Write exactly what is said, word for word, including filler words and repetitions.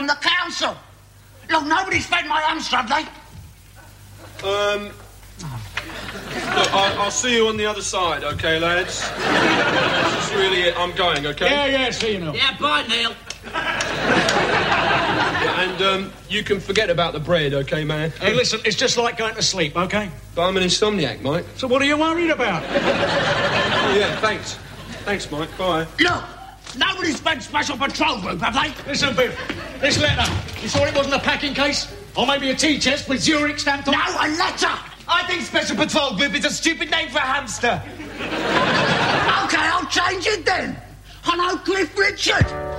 from the council. Look, nobody's fed my hamster, have they? Um... Look, I'll, I'll see you on the other side, OK, lads? This is really it. I'm going, OK? Yeah, yeah, see you now. Yeah, bye, Neil. And, um, you can forget about the bread, OK, man? Hey, listen, it's just like going to sleep, OK? But I'm an insomniac, Mike. So what are you worried about? Oh, yeah, thanks. Thanks, Mike. Bye. Look, nobody's fed Special Patrol Group, have they? Listen, Biff, this letter, you saw it wasn't a packing case? Or maybe a tea chest with Zurich stamped on? No, a letter! I think Special Patrol Group is a stupid name for a hamster. OK, I'll change it then. I know Cliff Richard.